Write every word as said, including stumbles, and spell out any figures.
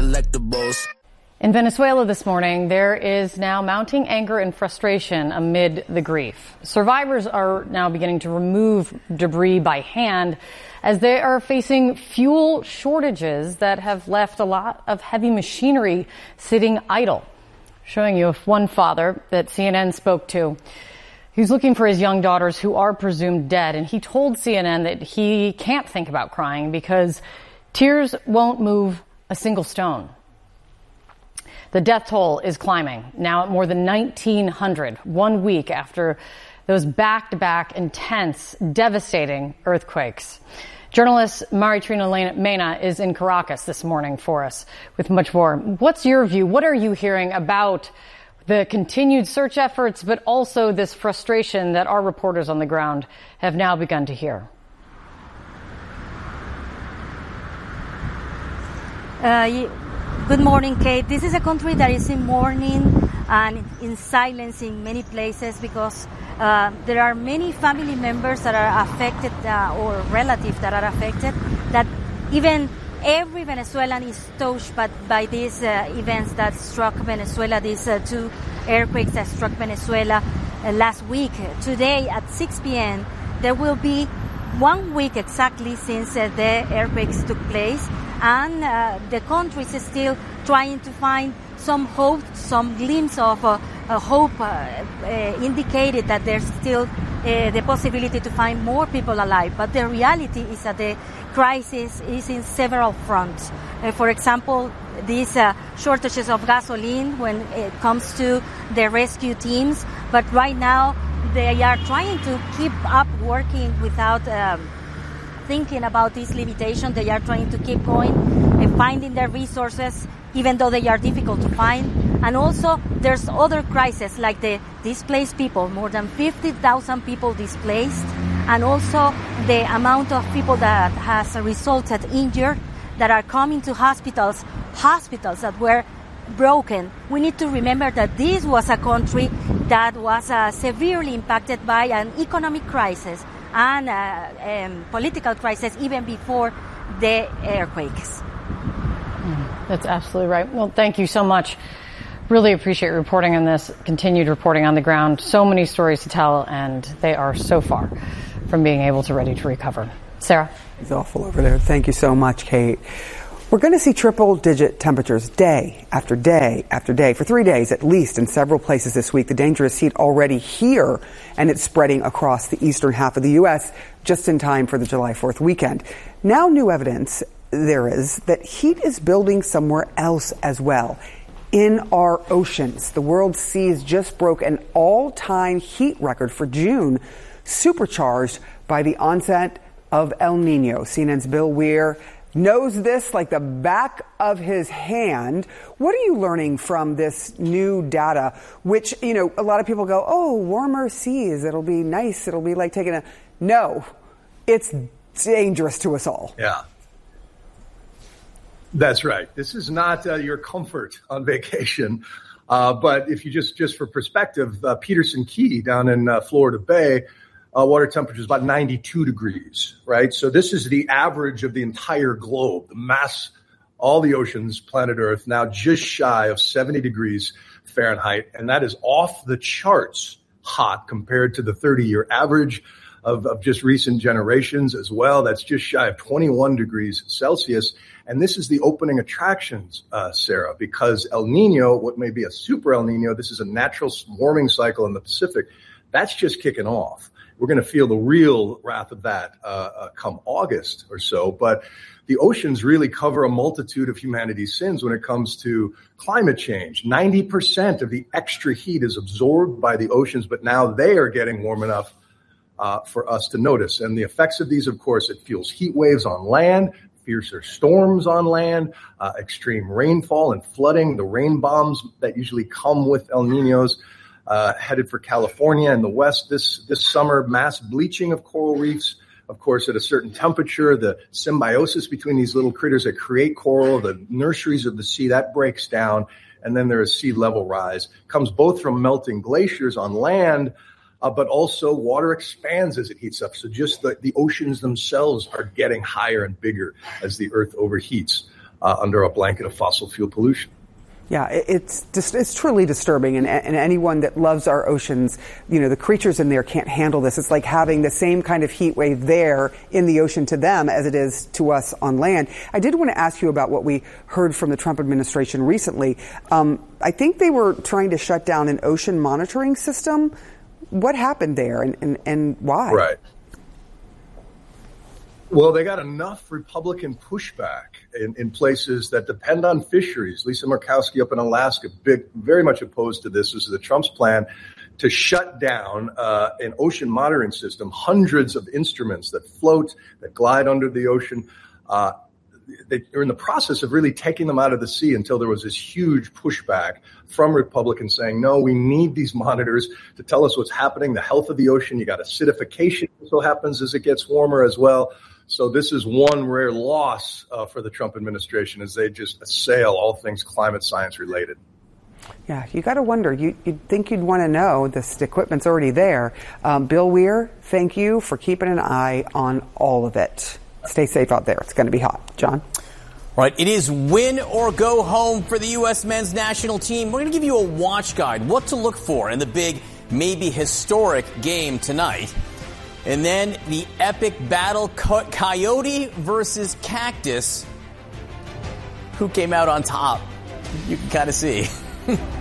delectables. In Venezuela this morning, there is now mounting anger and frustration amid the grief. Survivors are now beginning to remove debris by hand as they are facing fuel shortages that have left a lot of heavy machinery sitting idle. Showing you one father that C N N spoke to. He's looking for his young daughters who are presumed dead, and he told C N N that he can't think about crying because tears won't move a single stone. The death toll is climbing, now at more than nineteen hundred, one week after those back-to-back intense, devastating earthquakes. Journalist Maritrina Mena is in Caracas this morning for us with much more. What's your view? What are you hearing about the continued search efforts, but also this frustration that our reporters on the ground have now begun to hear? Uh, Good morning, Kate. This is a country that is in mourning and in silence in many places because uh, there are many family members that are affected uh, or relatives that are affected, that even every Venezuelan is touched by, by these uh, events that struck Venezuela, these uh, two earthquakes that struck Venezuela uh, last week. Today at six p.m. there will be one week exactly since uh, the earthquakes took place. And uh, the country is still trying to find some hope, some glimpse of uh, uh, hope uh, uh, indicated that there's still uh, the possibility to find more people alive. But the reality is that the crisis is in several fronts. Uh, for example, these uh, shortages of gasoline when it comes to the rescue teams. But right now, they are trying to keep up working without um, thinking about this limitation. They are trying to keep going and finding their resources, even though they are difficult to find. And also, there's other crises like the displaced people, more than fifty thousand people displaced, and also the amount of people that has resulted injured that are coming to hospitals, hospitals that were broken. We need to remember that this was a country that was uh, severely impacted by an economic crisis and uh, um, political crisis even before the earthquakes. Mm, that's absolutely right. Well, thank you so much. Really appreciate your reporting on this, continued reporting on the ground. So many stories to tell, and they are so far from being able to ready to recover. Sarah? It's awful over there. Thank you so much, Kate. We're going to see triple-digit temperatures day after day after day for three days at least in several places this week. The dangerous heat already here, and it's spreading across the eastern half of the U S just in time for the July fourth weekend. Now new evidence there is that heat is building somewhere else as well. In our oceans, the world's seas just broke an all-time heat record for June, supercharged by the onset of El Nino. C N N's Bill Weir knows this like the back of his hand. What are you learning from this new data, which, you know, a lot of people go, oh, warmer seas, it'll be nice, it'll be like taking a... No, it's dangerous to us all. Yeah. That's right. This is not uh, your comfort on vacation. Uh, but if you just, just for perspective, uh, Peterson Key down in uh, Florida Bay, Uh, water temperature is about ninety-two degrees, right? So this is the average of the entire globe, the mass, all the oceans, planet Earth, now just shy of seventy degrees Fahrenheit. And that is off the charts hot compared to the thirty-year average of, of just recent generations as well. That's just shy of twenty-one degrees Celsius. And this is the opening attractions, uh, Sarah, because El Nino, what may be a super El Nino, this is a natural warming cycle in the Pacific, that's just kicking off. We're going to feel the real wrath of that uh, uh, come August or so. But the oceans really cover a multitude of humanity's sins when it comes to climate change. ninety percent of the extra heat is absorbed by the oceans, but now they are getting warm enough uh, for us to notice. And the effects of these, of course, it fuels heat waves on land, fiercer storms on land, uh, extreme rainfall and flooding, the rain bombs that usually come with El Niños. Uh, headed for California and the West this, this summer, mass bleaching of coral reefs. Of course, at a certain temperature, the symbiosis between these little critters that create coral, the nurseries of the sea, that breaks down. And then there is sea level rise. Comes both from melting glaciers on land, uh, but also water expands as it heats up. So just the, the oceans themselves are getting higher and bigger as the Earth overheats. uh, under a blanket of fossil fuel pollution. Yeah, it's just, it's truly disturbing, and, and anyone that loves our oceans, you know, the creatures in there can't handle this. It's like having the same kind of heat wave there in the ocean to them as it is to us on land. I did want to ask you about what we heard from the Trump administration recently. Um, I think they were trying to shut down an ocean monitoring system. What happened there, and, and, and why? Right. Well, they got enough Republican pushback in, in places that depend on fisheries. Lisa Murkowski up in Alaska, big, very much opposed to this. This is the Trump's plan to shut down uh, an ocean monitoring system, hundreds of instruments that float, that glide under the ocean. Uh, they are in the process of really taking them out of the sea until there was this huge pushback from Republicans saying, no, we need these monitors to tell us what's happening, the health of the ocean. You got acidification that so happens as it gets warmer as well. So this is one rare loss uh, for the Trump administration as they just assail all things climate science related. Yeah, you got to wonder. You, you'd think you'd want to know this equipment's already there. Um, Bill Weir, thank you for keeping an eye on all of it. Stay safe out there. It's going to be hot. John? All right, it is win or go home for the U S men's national team. We're going to give you a watch guide, what to look for in the big, maybe historic game tonight. And then the epic battle, Coyote versus Cactus. Who came out on top? You can kind of see.